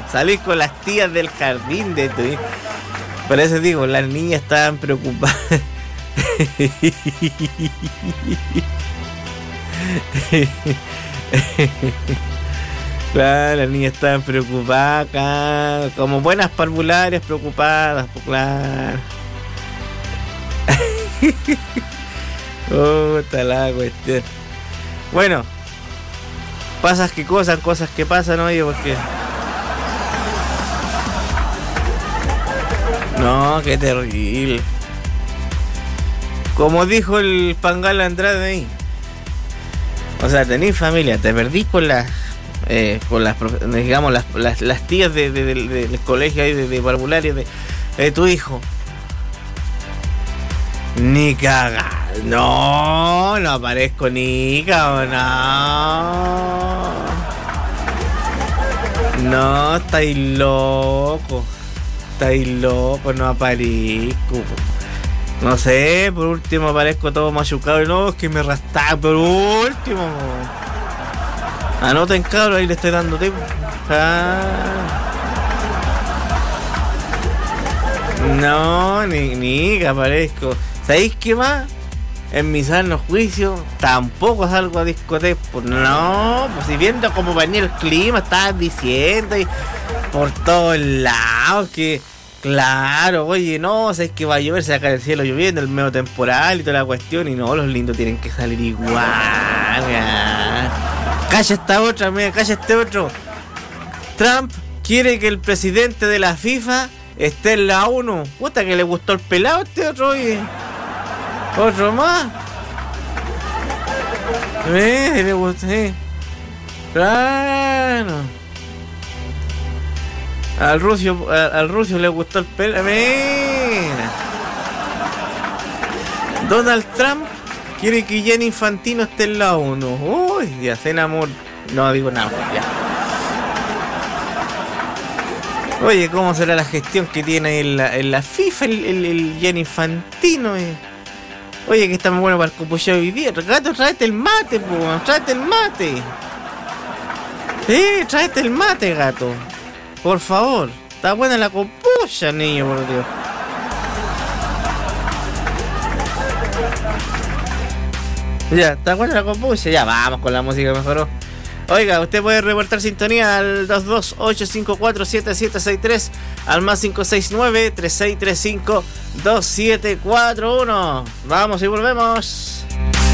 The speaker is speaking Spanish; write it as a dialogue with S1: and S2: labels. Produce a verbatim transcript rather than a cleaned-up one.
S1: salís con las tías del jardín de tu hijo. Por eso digo, las niñas estaban preocupadas. Claro, las niñas estaban preocupadas acá, como buenas parvularias preocupadas, pues claro. Oh, está la cuestión. Bueno, pasas que cosas, cosas que pasan, oye, porque... No, qué terrible. Como dijo el Pangal Andrade ahí. O sea, tenés familia, te perdís con las... Eh, con las, digamos, las, las, las tías de, de, de, de, del colegio ahí de, de parvularia de, de tu hijo. Ni caga. No, no aparezco ni caga, no. No, estáis loco. Estáis loco, no aparezco. No sé, por último aparezco todo machucado. No, es que me rastaba, por último. Anoten, cabros, ahí le estoy dando tiempo. Ah. No, ni, ni que aparezco. ¿Sabéis qué más? En mi sano juicio tampoco salgo a discoteca. Pues no, pues si viendo como venía el clima, estaban diciendo y por todos lados que, claro, oye, no, sabéis que va a llover, se va a caer el cielo lloviendo, el medio temporal y toda la cuestión, y no, los lindos tienen que salir igual. Ya. Calla esta otra, mira, calla este otro. Trump quiere que el presidente de la FIFA esté en la ONU. Puta que le gustó el pelado este otro, oye. Otro más. Eh, le gustó, eh. Claro. Al ruso, al, al ruso le gustó el pelado. Mira. Donald Trump quiere que Gianni Infantino esté en la ONU. Uy, ya se enamoró. No digo nada, ya. Oye, ¿cómo será la gestión que tiene en la, en la FIFA el, el, el Gianni Infantino? Eh? Oye, que está muy bueno para el copucheo hoy día. Gato, tráete el mate, po, tráete el mate. Eh, tráete el mate, gato. Por favor. Está buena la copucha, niño, por Dios. Ya, ¿está buena la copucha? Ya, vamos con la música, mejoró. Oiga, usted puede reportar sintonía al dos dos ocho cinco cuatro siete siete seis tres, al más cinco seis nueve tres seis tres cinco dos siete cuatro uno. Vamos y volvemos.